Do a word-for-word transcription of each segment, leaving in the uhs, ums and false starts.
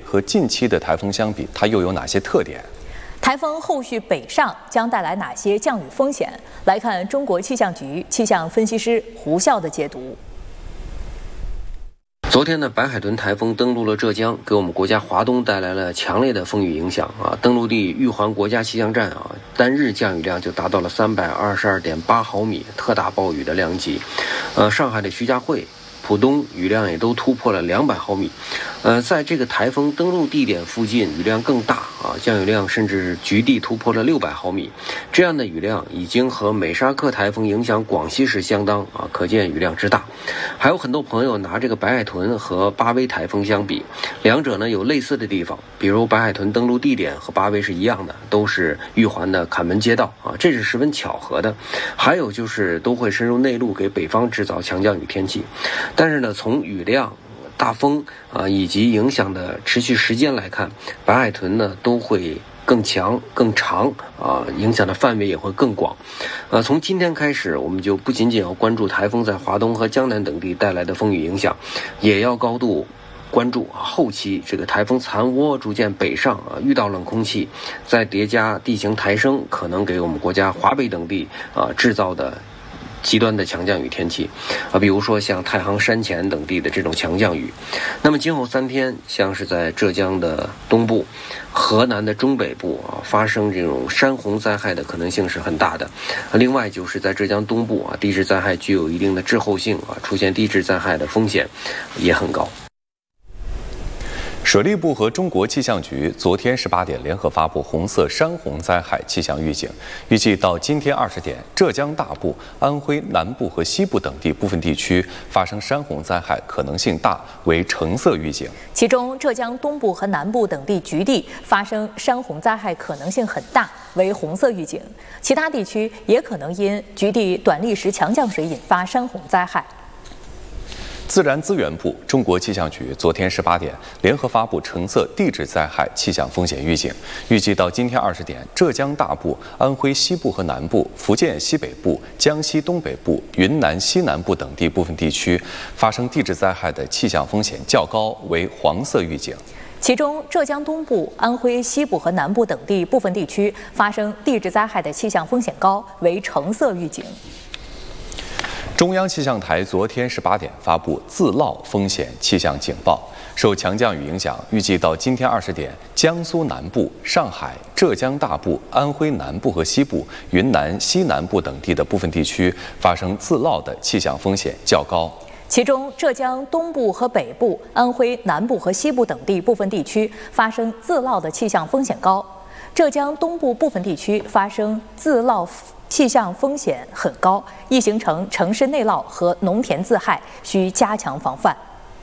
和近期的台风相比，它又有哪些特点？ 台风后续北上将带来哪些降雨风险？来看中国气象局气象分析师胡笑的解读。 昨天呢，白海豚台风登陆了浙江，给我们国家华东带来了强烈的风雨影响啊！登陆地玉环国家气象站啊，单日降雨量就达到了三百二十二点八毫米，特大暴雨的量级。呃，上海的徐家汇、浦东雨量也都突破了两百毫米。呃，在这个台风登陆地点附近，雨量更大啊，降雨量甚至局地突破了六百毫米。这样的雨量已经和美沙克台风影响广西时相当啊，可见雨量之大。还有很多朋友拿这个白海豚和巴威台风相比，两者呢有类似的地方，比如白海豚登陆地点和巴威是一样的，都是玉环的坎门街道啊，这是十分巧合的。还有就是都会深入内陆，给北方制造强降雨天气。但是呢，从雨量、大风啊以及影响的持续时间来看，白海豚呢都会更强、更长啊，影响的范围也会更广。呃，从今天开始，我们就不仅仅要关注台风在华东和江南等地带来的风雨影响，也要高度关注后期这个台风残涡逐渐北上啊，遇到冷空气，再叠加地形抬升，可能给我们国家华北等地啊制造的极端的强降雨天气啊，比如说像太行山前等地的这种强降雨。那么今后三天，像是在浙江的东部、河南的中北部啊，发生这种山洪灾害的可能性是很大的。另外就是在浙江东部啊，地质灾害具有一定的滞后性啊，出现地质灾害的风险也很高。 水利部和中国气象局昨天十八点联合发布红色山洪灾害气象预警，预计到今天二十点，浙江大部、安徽南部和西部等地部分地区发生山洪灾害可能性大，为橙色预警。 其中，浙江东部和南部等地局地发生山洪灾害可能性很大，为红色预警。其他地区也可能因局地短历时强降水引发山洪灾害。 自然资源部、中国气象局昨天十八点联合发布橙色地质灾害气象风险预警，预计到今天二十点，浙江大部、安徽西部和南部、福建西北部、江西东北部、云南西南部等地部分地区发生地质灾害的气象风险较高，为黄色预警。 其中，浙江东部、安徽西部和南部等地部分地区发生地质灾害的气象风险高，为橙色预警。 中央气象台昨天十八点发布自涝风险气象警报，受强降雨影响，预计到今天二十点，江苏南部、上海、浙江大部、安徽南部和西部、云南西南部等地的部分地区发生自涝的气象风险较高。 其中，浙江东部和北部、安徽南部和西部等地部分地区发生自涝的气象风险高，浙江东部部分地区发生自涝气象风险很高，易形成城市内涝和农田自害，需加强防范。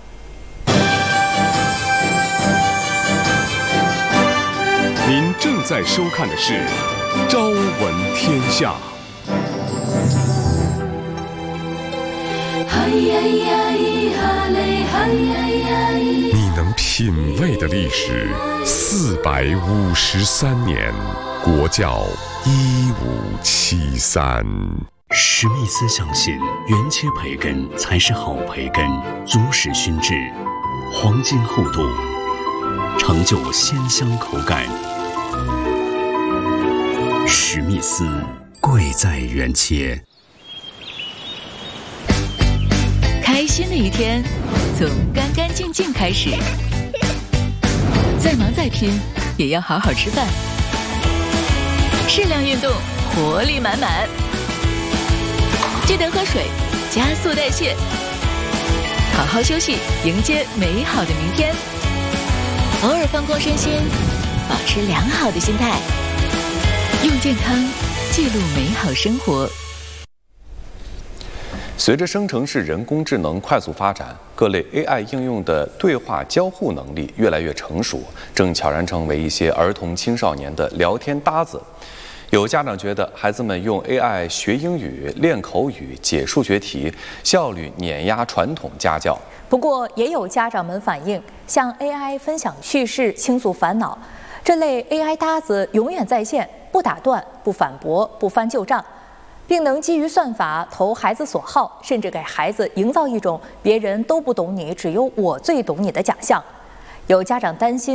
您正在收看的是《朝闻天下》。你能品味的历史四百五十三年，国窖一五七三。 史密斯相信，原切培根才是好培根，足使熏制，黄金厚度，成就鲜香口感。史密斯，贵在原切。 开心的一天，从干干净净开始。再忙再拼，也要好好吃饭。适量运动，活力满满。记得喝水，加速代谢。好好休息，迎接美好的明天。偶尔放空身心，保持良好的心态。用健康记录美好生活。 随着生成式人工智能快速发展，各类 A I 应用的对话交互能力越来越成熟，正悄然成为一些儿童青少年的聊天搭子。有家长觉得孩子们用 A I 学英语、练口语、解数学题，效率碾压传统家教。 不过，也有家长们反映，向 A I 分享趣事、倾诉烦恼，这类 A I 搭子永远在线，不打断、不反驳、不翻旧账，并能基于算法投孩子所好，甚至给孩子营造一种别人都不懂你，只有我最懂你的假象。有家长担心